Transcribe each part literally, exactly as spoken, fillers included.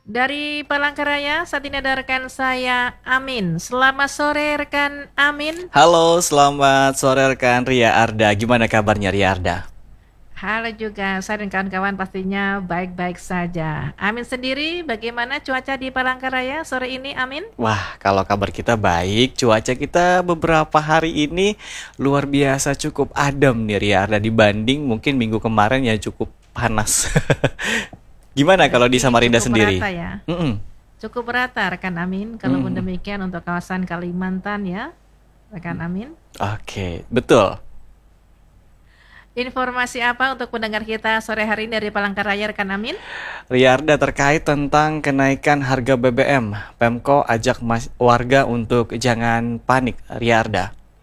Dari Palangkaraya, saat ini ada rekan saya, Amin. Selamat sore, rekan Amin. Halo, selamat sore rekan Ria Arda. Gimana kabarnya Ria Arda? Halo juga, saya dan kawan-kawan pastinya baik-baik saja. Amin sendiri, bagaimana cuaca di Palangkaraya sore ini, Amin? Wah, kalau kabar kita baik, cuaca kita beberapa hari ini luar biasa cukup adem nih Ria Arda dibanding mungkin minggu kemarin yang cukup panas. Gimana kalau di Berarti Samarinda cukup sendiri? merata ya? Mm-mm. Cukup merata, rekan Amin. Kalau pun Mm-mm. demikian untuk kawasan Kalimantan ya, rekan Amin. Oke, betul. Informasi apa untuk pendengar kita sore hari ini dari Palangkaraya, rekan Amin? Ria Arda terkait tentang kenaikan harga B B M. Pemko ajak mas- warga untuk jangan panik, Ria Arda.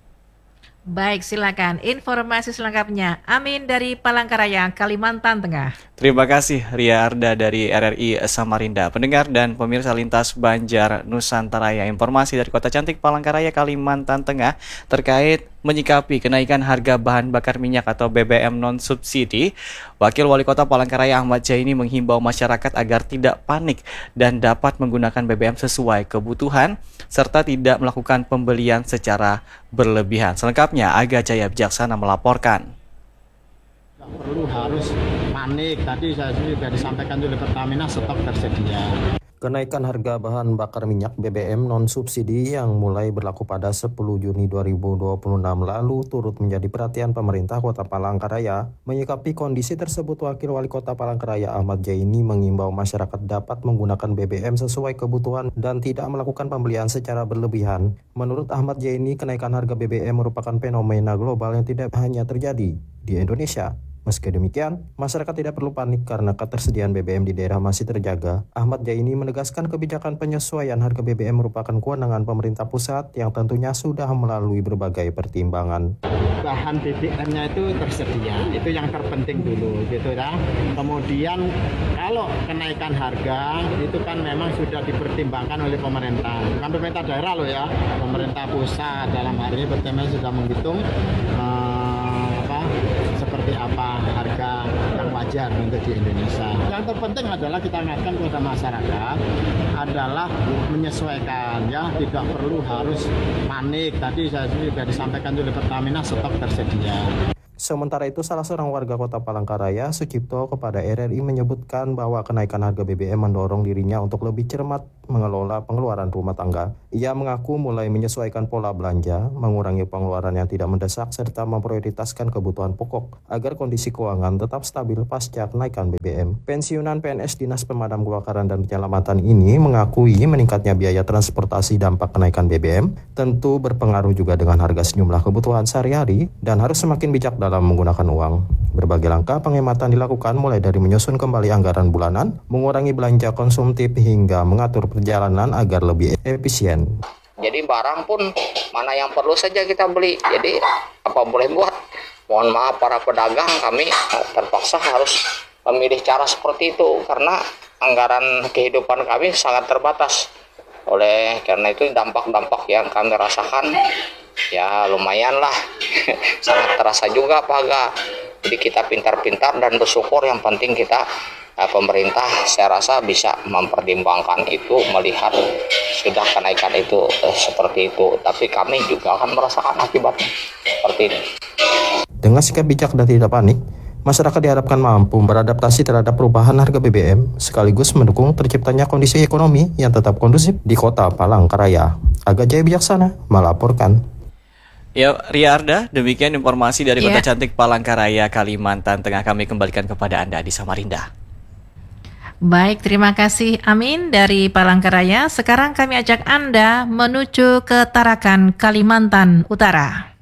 Baik, silakan informasi selengkapnya. Amin dari Palangkaraya, Kalimantan Tengah. Terima kasih Ria Arda dari R R I Samarinda. Pendengar dan pemirsa lintas Banjar Nusantara, ya, informasi dari Kota Cantik Palangkaraya, Kalimantan Tengah terkait menyikapi kenaikan harga bahan bakar minyak atau B B M non subsidi. Wakil Wali Kota Palangkaraya Ahmad Jaini menghimbau masyarakat agar tidak panik dan dapat menggunakan B B M sesuai kebutuhan serta tidak melakukan pembelian secara berlebihan. Selengkapnya Aga Jaya Bijaksana melaporkan. Tidak perlu harus panik. Tadi saya juga disampaikan oleh Pertamina, stok tersedia. Kenaikan harga bahan bakar minyak B B M non-subsidi yang mulai berlaku pada sepuluh Juni dua ribu dua puluh enam lalu turut menjadi perhatian pemerintah Kota Palangkaraya. Menyikapi kondisi tersebut, Wakil Wali Kota Palangkaraya Ahmad Jaini mengimbau masyarakat dapat menggunakan B B M sesuai kebutuhan dan tidak melakukan pembelian secara berlebihan. Menurut Ahmad Jaini, kenaikan harga B B M merupakan fenomena global yang tidak hanya terjadi di Indonesia. Meski demikian, masyarakat tidak perlu panik karena ketersediaan B B M di daerah masih terjaga. Ahmad Jaini menegaskan kebijakan penyesuaian harga B B M merupakan kewenangan pemerintah pusat yang tentunya sudah melalui berbagai pertimbangan. Bahan B B M-nya itu tersedia, itu yang terpenting dulu, gitu ya. Kemudian kalau kenaikan harga itu kan memang sudah dipertimbangkan oleh pemerintah, bukan pemerintah daerah loh ya, pemerintah pusat dalam hal ini pertamina sudah menghitung eh, apa seperti apa harga yang wajar untuk di Indonesia. Yang terpenting adalah kita ingatkan kepada masyarakat adalah menyesuaikan, ya, tidak perlu harus panik. Tadi saya juga disampaikan oleh Pertamina, stok tersedia. Sementara itu, salah seorang warga Kota Palangkaraya, Sucipto, kepada R R I menyebutkan bahwa kenaikan harga B B M mendorong dirinya untuk lebih cermat mengelola pengeluaran rumah tangga. Ia mengaku mulai menyesuaikan pola belanja, mengurangi pengeluaran yang tidak mendesak, serta memprioritaskan kebutuhan pokok agar kondisi keuangan tetap stabil pasca kenaikan B B M. Pensiunan P N S Dinas Pemadam Kebakaran dan Penyelamatan ini mengakui meningkatnya biaya transportasi dampak kenaikan B B M tentu berpengaruh juga dengan harga sejumlah kebutuhan sehari-hari dan harus semakin bijak dalam menggunakan uang. Berbagai langkah penghematan dilakukan mulai dari menyusun kembali anggaran bulanan, mengurangi belanja konsumtif hingga mengatur perjalanan agar lebih efisien. Jadi barang pun mana yang perlu saja kita beli. Jadi apa boleh buat? Mohon maaf para pedagang, kami terpaksa harus memilih cara seperti itu karena anggaran kehidupan kami sangat terbatas. Oleh karena itu dampak-dampak yang kami rasakan ya lumayan lah sangat terasa juga Pak Aga. Jadi kita pintar-pintar dan bersyukur, yang penting kita eh, pemerintah saya rasa bisa mempertimbangkan itu, melihat sudah kenaikan itu eh, seperti itu, tapi kami juga akan merasakan akibatnya seperti ini. Dengan sikap bijak dan tidak panik, masyarakat diharapkan mampu beradaptasi terhadap perubahan harga B B M sekaligus mendukung terciptanya kondisi ekonomi yang tetap kondusif di Kota Palangkaraya. Aga Jaya Bijaksana melaporkan. Ya, Ria Arda, demikian informasi dari Ya. Kota Cantik Palangkaraya, Kalimantan Tengah. Kami kembalikan kepada Anda di Samarinda. Baik, terima kasih Amin dari Palangkaraya. Sekarang kami ajak Anda menuju ke Tarakan, Kalimantan Utara.